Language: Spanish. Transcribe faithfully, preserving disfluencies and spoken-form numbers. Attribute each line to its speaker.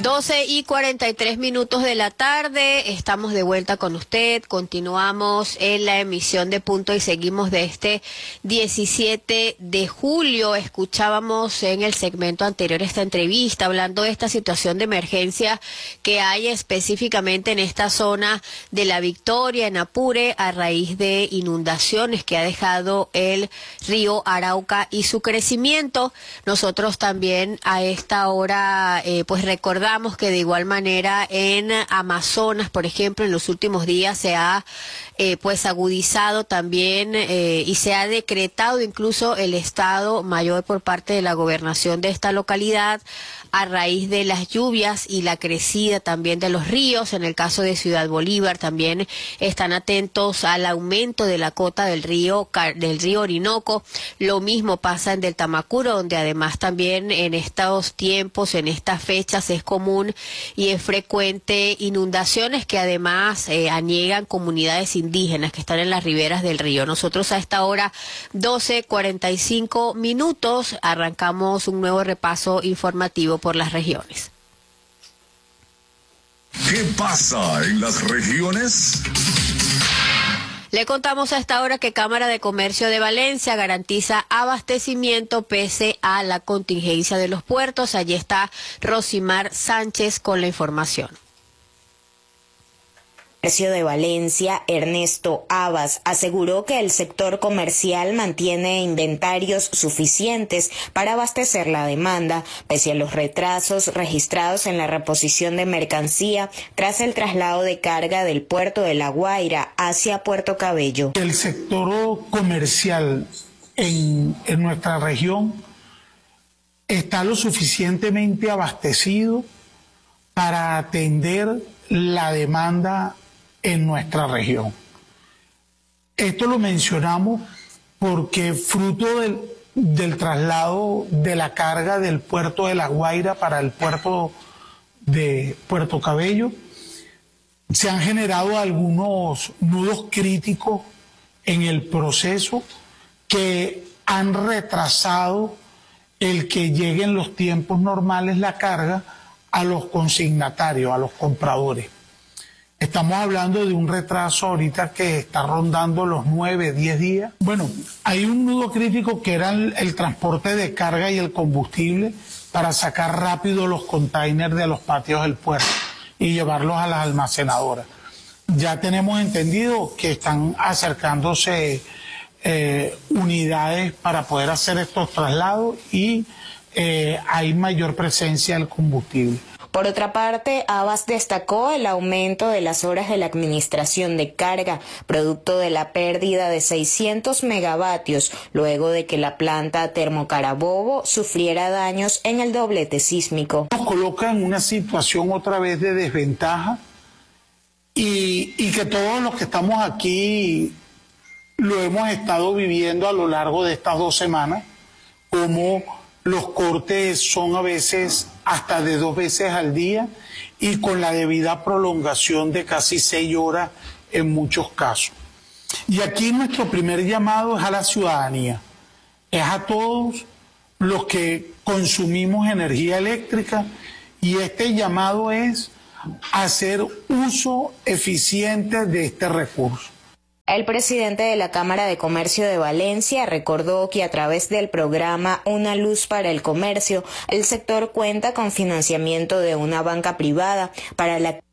Speaker 1: doce y cuarenta y tres minutos de la tarde, estamos de vuelta con usted, continuamos en la emisión de Punto y seguimos de este diecisiete de julio. Escuchábamos en el segmento anterior esta entrevista hablando de esta situación de emergencia que hay específicamente en esta zona de La Victoria, en Apure, a raíz de inundaciones que ha dejado el río Arauca y su crecimiento. Nosotros también a esta hora eh, pues recordamos que de igual manera en Amazonas, por ejemplo, en los últimos días se ha eh, pues agudizado también eh, y se ha decretado incluso el estado mayor por parte de la gobernación de esta localidad a raíz de las lluvias y la crecida también de los ríos. En el caso de Ciudad Bolívar también están atentos al aumento de la cota del río del río Orinoco. Lo mismo pasa en Del Tamacuro, donde además también en estos tiempos, en estas fechas es común y es frecuente inundaciones que además eh, aniegan comunidades indígenas que están en las riberas del río. Nosotros a esta hora, doce cuarenta y cinco minutos, arrancamos un nuevo repaso informativo por las regiones.
Speaker 2: ¿Qué pasa en las regiones?
Speaker 1: Le contamos a esta hora que Cámara de Comercio de Valencia garantiza abastecimiento pese a la contingencia de los puertos. Allí está Rosimar Sánchez con la información.
Speaker 3: Comercio de Valencia, Ernesto Abas, aseguró que el sector comercial mantiene inventarios suficientes para abastecer la demanda, pese a los retrasos registrados en la reposición de mercancía tras el traslado de carga del puerto de La Guaira hacia Puerto Cabello.
Speaker 4: El sector comercial en, en nuestra región está lo suficientemente abastecido para atender la demanda en nuestra región. Esto lo mencionamos porque fruto del, del traslado de la carga del puerto de La Guaira para el puerto de Puerto Cabello, se han generado algunos nudos críticos en el proceso que han retrasado el que llegue en los tiempos normales la carga a los consignatarios, a los compradores. Estamos hablando de un retraso ahorita que está rondando los nueve, diez días. Bueno, hay un nudo crítico que era el, el transporte de carga y el combustible para sacar rápido los containers de los patios del puerto y llevarlos a las almacenadoras. Ya tenemos entendido que están acercándose eh, unidades para poder hacer estos traslados y eh, hay mayor presencia del combustible.
Speaker 3: Por otra parte, Abas destacó el aumento de las horas de la administración de carga, producto de la pérdida de seiscientos megavatios, luego de que la planta Termocarabobo sufriera daños en el doblete sísmico.
Speaker 4: Nos coloca en una situación otra vez de desventaja y, y que todos los que estamos aquí lo hemos estado viviendo a lo largo de estas dos semanas, como los cortes son a veces hasta de dos veces al día y con la debida prolongación de casi seis horas en muchos casos. Y aquí nuestro primer llamado es a la ciudadanía, es a todos los que consumimos energía eléctrica y este llamado es hacer uso eficiente de este recurso.
Speaker 3: El presidente de la Cámara de Comercio de Valencia recordó que a través del programa Una Luz para el Comercio, el sector cuenta con financiamiento de una banca privada para la